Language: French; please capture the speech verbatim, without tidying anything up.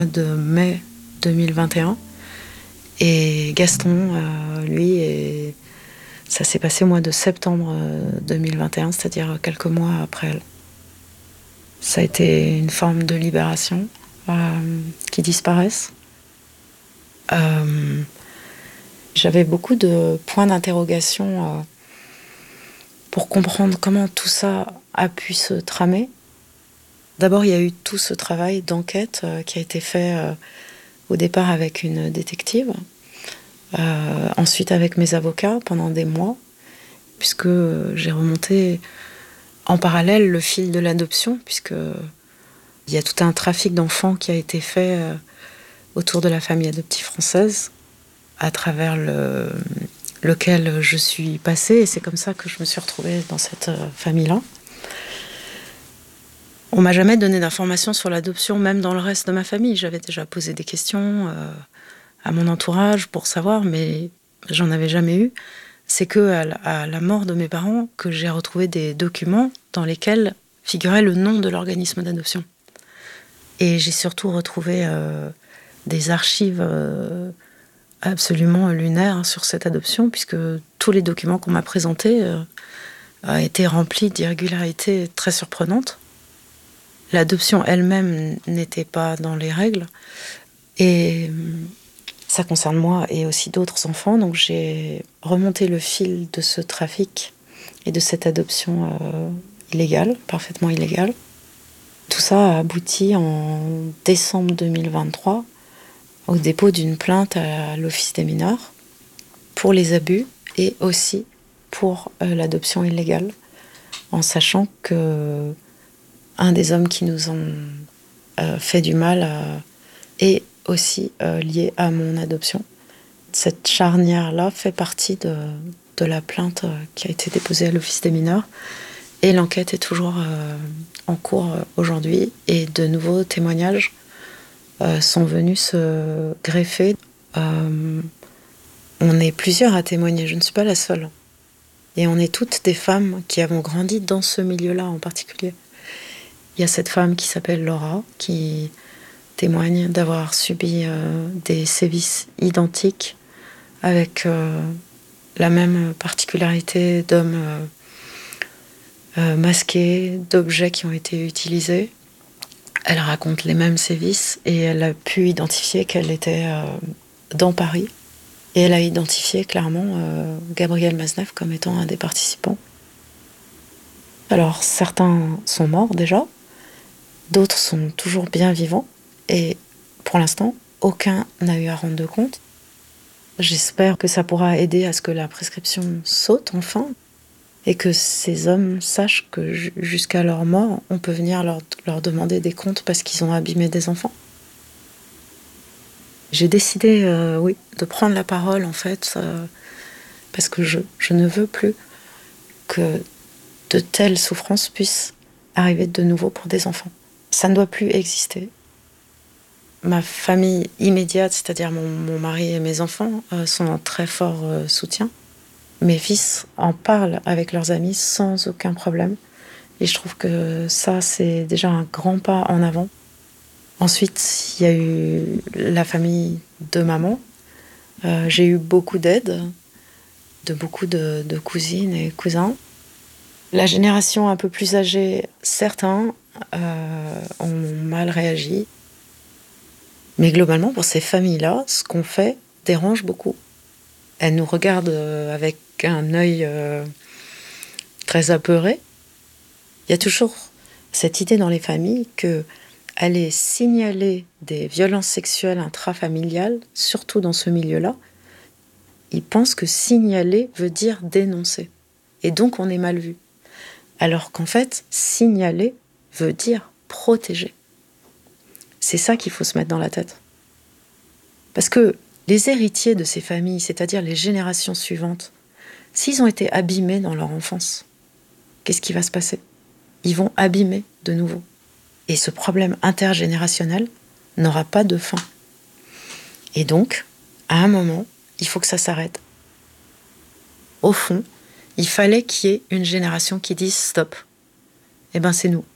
de mai deux mille vingt et un. Et Gaston, euh, lui, est... ça s'est passé au mois de septembre deux mille vingt et un, c'est-à-dire quelques mois après elle. Ça a été une forme de libération, euh, qui disparaissent. Euh, j'avais beaucoup de points d'interrogation euh, pour comprendre comment tout ça a pu se tramer. D'abord, il y a eu tout ce travail d'enquête euh, qui a été fait euh, au départ avec une détective, euh, ensuite avec mes avocats pendant des mois, puisque j'ai remonté en parallèle le fil de l'adoption, puisque il y a tout un trafic d'enfants qui a été fait euh, autour de la famille adoptive française, à travers le, lequel je suis passée, et c'est comme ça que je me suis retrouvée dans cette euh, famille-là. On m'a jamais donné d'informations sur l'adoption, même dans le reste de ma famille. J'avais déjà posé des questions euh, à mon entourage pour savoir, mais j'en avais jamais eu. C'est que à la, à la mort de mes parents que j'ai retrouvé des documents dans lesquels figurait le nom de l'organisme d'adoption. Et j'ai surtout retrouvé euh, des archives euh, absolument lunaires sur cette adoption, puisque tous les documents qu'on m'a présentés euh, ont été remplis d'irrégularités très surprenantes. L'adoption elle-même n'était pas dans les règles. Et ça concerne moi et aussi d'autres enfants. Donc j'ai remonté le fil de ce trafic et de cette adoption euh, illégale, parfaitement illégale. Tout ça a abouti en décembre deux mille vingt-trois au dépôt d'une plainte à l'Office des mineurs pour les abus et aussi pour euh, l'adoption illégale, en sachant que un des hommes qui nous ont euh, fait du mal euh, est aussi euh, lié à mon adoption. Cette charnière-là fait partie de, de la plainte euh, qui a été déposée à l'Office des mineurs. Et l'enquête est toujours euh, en cours euh, aujourd'hui. Et de nouveaux témoignages euh, sont venus se greffer. Euh, on est plusieurs à témoigner, je ne suis pas la seule. Et on est toutes des femmes qui avons grandi dans ce milieu-là en particulier. Il y a cette femme qui s'appelle Laura, qui témoigne d'avoir subi euh, des sévices identiques, avec euh, la même particularité d'hommes euh, euh, masqués, d'objets qui ont été utilisés. Elle raconte les mêmes sévices et elle a pu identifier qu'elle était euh, dans Paris. Et elle a identifié clairement euh, Gabriel Maznev comme étant un des participants. Alors certains sont morts déjà, d'autres sont toujours bien vivants, et pour l'instant, aucun n'a eu à rendre de compte. J'espère que ça pourra aider à ce que la prescription saute enfin, et que ces hommes sachent que jusqu'à leur mort, on peut venir leur, leur demander des comptes parce qu'ils ont abîmé des enfants. J'ai décidé, euh, oui, de prendre la parole, en fait, euh, parce que je, je ne veux plus que de telles souffrances puissent arriver de nouveau pour des enfants. Ça ne doit plus exister. Ma famille immédiate, c'est-à-dire mon, mon mari et mes enfants, euh, sont en très fort euh, soutien. Mes fils en parlent avec leurs amis sans aucun problème. Et je trouve que ça, c'est déjà un grand pas en avant. Ensuite, il y a eu la famille de maman. Euh, j'ai eu beaucoup d'aide de beaucoup de, de cousines et cousins. La génération un peu plus âgée, certains euh, ont mal réagi. Mais globalement, pour ces familles-là, ce qu'on fait dérange beaucoup. Elles nous regardent avec un œil euh, très apeuré. Il y a toujours cette idée dans les familles que aller signaler des violences sexuelles intrafamiliales, surtout dans ce milieu-là, ils pensent que signaler veut dire dénoncer. Et donc on est mal vu. Alors qu'en fait, signaler veut dire protéger. C'est ça qu'il faut se mettre dans la tête. Parce que les héritiers de ces familles, c'est-à-dire les générations suivantes, s'ils ont été abîmés dans leur enfance, qu'est-ce qui va se passer? Ils vont abîmer de nouveau. Et ce problème intergénérationnel n'aura pas de fin. Et donc, à un moment, il faut que ça s'arrête. Au fond, il fallait qu'il y ait une génération qui dise stop. Eh ben, c'est nous.